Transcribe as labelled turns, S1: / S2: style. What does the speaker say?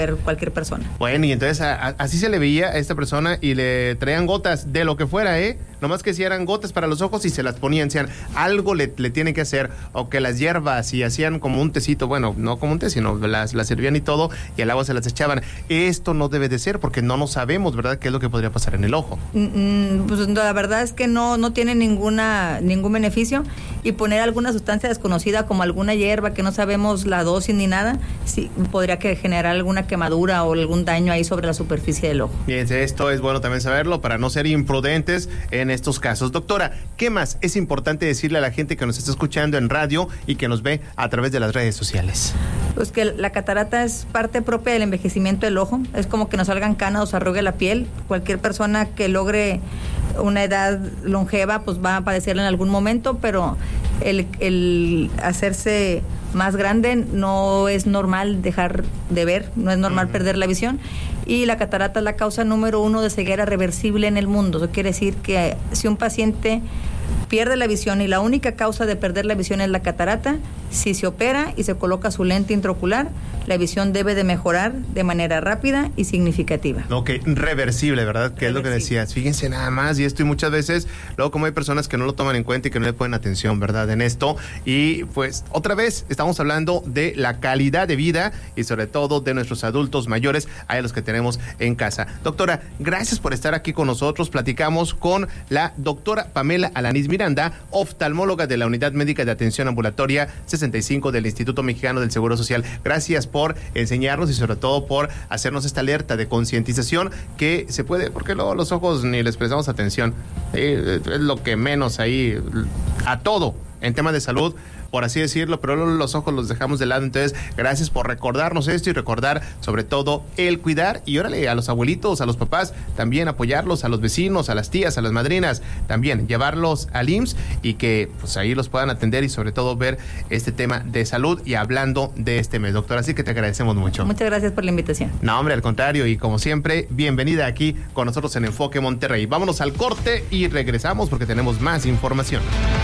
S1: cualquier persona.
S2: Bueno, y entonces así se le veía a esta persona y le traían gotas de lo que fuera, nomás que si eran gotas para los ojos y se las ponían, decían, algo le tienen que hacer, o que las hierbas y hacían como un tecito, bueno, no como un té, sino las servían y todo, y al agua se las echaban. Esto no debe de ser, porque no sabemos, ¿verdad?, qué es lo que podría pasar en el ojo.
S1: Pues la verdad es que no tiene ningún beneficio, y poner alguna sustancia desconocida como alguna hierba que no sabemos la dosis ni nada, sí podría generar alguna quemadura o algún daño ahí sobre la superficie del ojo.
S2: Bien, esto es bueno también saberlo para no ser imprudentes en estos casos. Doctora, ¿qué más es importante decirle a la gente que nos está escuchando en radio y que nos ve a través de las redes sociales?
S1: Pues que la catarata es parte propia del envejecimiento del ojo, es como que nos salgan canas o se arrugue la piel. Cualquier persona que logre una edad longeva pues va a padecerla en algún momento, pero el hacerse más grande no es normal dejar de ver, no es normal perder la visión, y la catarata es la causa número 1 de ceguera reversible en el mundo. Eso quiere decir que si un paciente pierde la visión y la única causa de perder la visión es la catarata, si se opera y se coloca su lente intraocular, la visión debe de mejorar de manera rápida y significativa.
S2: Ok, reversible, ¿verdad? Que es lo que decías. Fíjense nada más, y esto, y muchas veces, luego como hay personas que no lo toman en cuenta y que no le ponen atención, ¿verdad?, en esto. Y pues, otra vez, estamos hablando de la calidad de vida y sobre todo de nuestros adultos mayores, a los que tenemos en casa. Doctora, gracias por estar aquí con nosotros. Platicamos con la doctora Pamela Alanís Miranda, oftalmóloga de la Unidad Médica de Atención Ambulatoria 65 del Instituto Mexicano del Seguro Social. Gracias por enseñarnos y sobre todo por hacernos esta alerta de concientización que se puede, porque luego los ojos ni les prestamos atención. Es lo que menos ahí, a todo, en temas de salud, por así decirlo, pero los ojos los dejamos de lado. Entonces, gracias por recordarnos esto y recordar sobre todo el cuidar, y órale, a los abuelitos, a los papás, también apoyarlos, a los vecinos, a las tías, a las madrinas, también llevarlos al IMSS y que pues ahí los puedan atender y sobre todo ver este tema de salud y hablando de este mes, doctora. Así que te agradecemos mucho.
S1: Muchas gracias por la invitación.
S2: No, hombre, al contrario, y como siempre, bienvenida aquí con nosotros en Enfoque Monterrey. Vámonos al corte y regresamos porque tenemos más información.